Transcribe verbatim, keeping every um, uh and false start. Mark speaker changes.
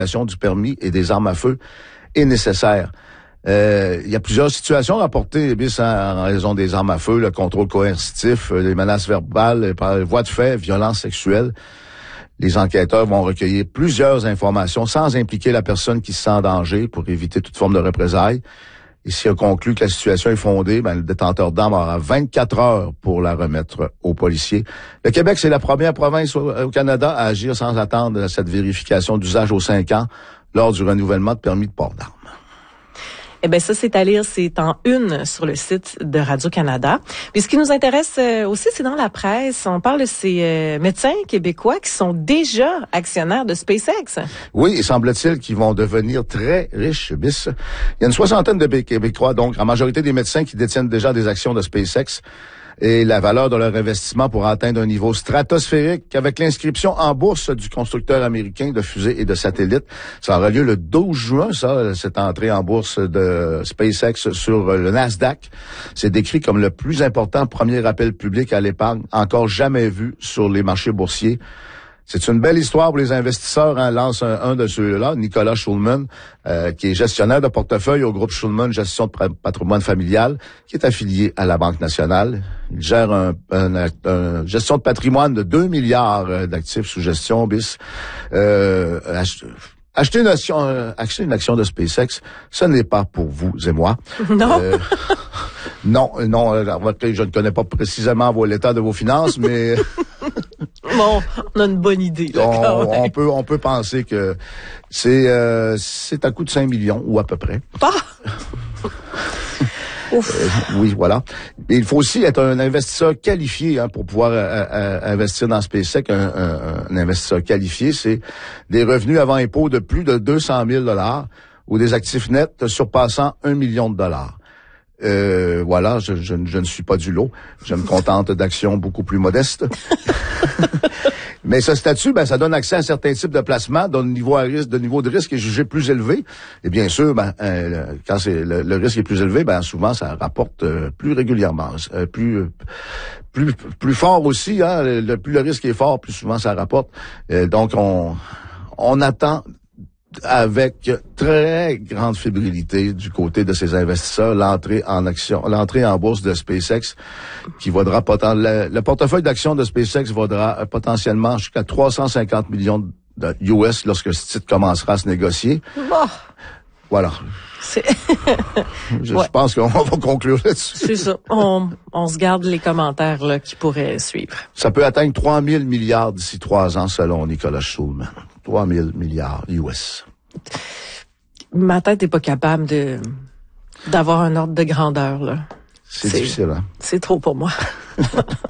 Speaker 1: du permis et des armes à feu est nécessaire. Euh, il y a plusieurs situations rapportées bis, en raison des armes à feu, le contrôle coercitif, les menaces verbales, par voie de fait, violences sexuelles. Les enquêteurs vont recueillir plusieurs informations sans impliquer la personne qui se sent en danger pour éviter toute forme de représailles. Et si on conclut que la situation est fondée, ben, le détenteur d'armes aura vingt-quatre heures pour la remettre aux policiers. Le Québec, c'est la première province au, au Canada à agir sans attendre cette vérification d'usage aux cinq ans lors du renouvellement de permis de port d'armes.
Speaker 2: Eh bien, ça, c'est à lire, c'est en une sur le site de Radio-Canada. Mais ce qui nous intéresse aussi, c'est dans la presse. On parle de ces euh, médecins québécois qui sont déjà actionnaires de SpaceX.
Speaker 1: Oui, il semble-t-il qu'ils vont devenir très riches. Bis. Il y a une soixantaine de Québécois, donc en majorité des médecins qui détiennent déjà des actions de SpaceX. Et la valeur de leur investissement pourra atteindre un niveau stratosphérique avec l'inscription en bourse du constructeur américain de fusées et de satellites. Ça aura lieu le douze juin, ça, cette entrée en bourse de SpaceX sur le Nasdaq. C'est décrit comme le plus important premier appel public à l'épargne encore jamais vu sur les marchés boursiers. C'est une belle histoire pour les investisseurs. Hein, lance un, un de ceux-là, Nicolas Schulman, euh, qui est gestionnaire de portefeuille au groupe Schulman Gestion de patrimoine familial, qui est affilié à la Banque nationale. Il gère un, un, un, un gestion de patrimoine de deux milliards d'actifs sous gestion bis. Euh, ach, acheter une action, euh, acheter une action de SpaceX, ce n'est pas pour vous et moi.
Speaker 2: Non.
Speaker 1: Euh, non, non. Je ne connais pas précisément l'état de vos finances, mais.
Speaker 2: Bon, on a une bonne idée. Là,
Speaker 1: on, on peut on peut penser que c'est euh, c'est à coût de cinq millions ou à peu près.
Speaker 2: Ah! Ouf.
Speaker 1: Euh, oui, voilà. Et il faut aussi être un investisseur qualifié hein, pour pouvoir euh, euh, investir dans SpaceX. Un, un, un investisseur qualifié, c'est des revenus avant impôt de plus de deux cent mille dollars ou des actifs nets surpassant un million de dollars. Euh, voilà, je, je, je ne suis pas du lot. Je me contente d'actions beaucoup plus modestes. Mais ce statut, ben, ça donne accès à un certain type de placement dont le niveau, à risque, de niveau de risque est jugé plus élevé. Et bien sûr, ben, euh, quand c'est le, le risque est plus élevé, ben, souvent, ça rapporte euh, plus régulièrement, euh, plus, plus, plus fort aussi, hein. Le, plus le risque est fort, plus souvent ça rapporte. Euh, donc, on, on attend avec très grande fébrilité du côté de ces investisseurs l'entrée en action, l'entrée en bourse de SpaceX qui vaudra poten- le, le portefeuille d'actions de SpaceX vaudra potentiellement jusqu'à trois cent cinquante millions de U S lorsque ce titre commencera à se négocier.
Speaker 2: Oh.
Speaker 1: Voilà.
Speaker 2: C'est...
Speaker 1: je,
Speaker 2: ouais.
Speaker 1: je pense qu'on va conclure là-dessus.
Speaker 2: C'est ça. On, on se garde les commentaires là qui pourraient suivre.
Speaker 1: Ça peut atteindre trois mille milliards d'ici trois ans selon Nicolas Schulman. trois mille milliards U S.
Speaker 2: Ma tête n'est pas capable de d'avoir un ordre de grandeur là.
Speaker 1: C'est,
Speaker 2: c'est
Speaker 1: difficile, hein?
Speaker 2: C'est trop pour moi.